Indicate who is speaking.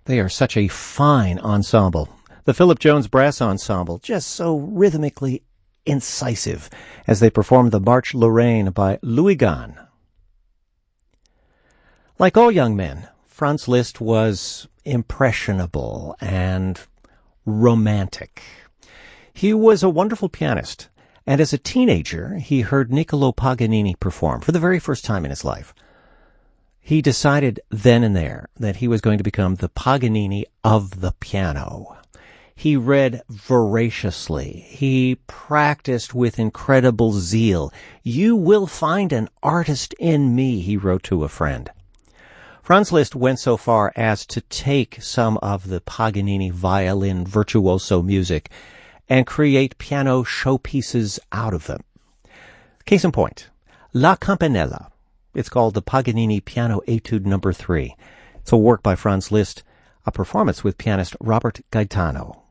Speaker 1: They are such a fine ensemble. The Philip Jones Brass Ensemble, just so rhythmically incisive as they perform the Marche Lorraine by Louis Gahn. Like all young men, Franz Liszt was impressionable and romantic. He was a wonderful pianist, and as a teenager, he heard Niccolò Paganini perform for the very first time in his life. He decided then and there that he was going to become the Paganini of the piano. He read voraciously. He practiced with incredible zeal. "You will find an artist in me," he wrote to a friend. Franz Liszt went so far as to take some of the Paganini violin virtuoso music and create piano showpieces out of them. Case in point, La Campanella. It's called the Paganini Piano Etude No. 3. It's a work by Franz Liszt, a performance with pianist Robert Gaetano.